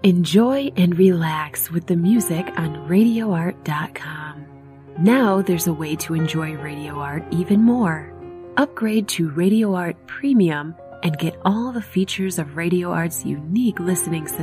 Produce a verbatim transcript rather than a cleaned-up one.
Enjoy and relax with the music on radio art dot com. Now there's a way to enjoy Radio Art even more. Upgrade to Radio Art Premium and get all the features of Radio Art's unique listening system